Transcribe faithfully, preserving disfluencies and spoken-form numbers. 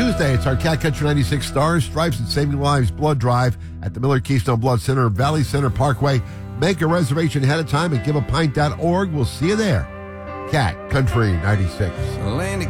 Tuesday, it's our Cat Country ninety-six Stars, Stripes, and Saving Lives blood drive at the Miller Keystone Blood Center, Valley Center Parkway. Make a reservation ahead of time at give a pint dot org. We'll see you there. Cat Country ninety-six.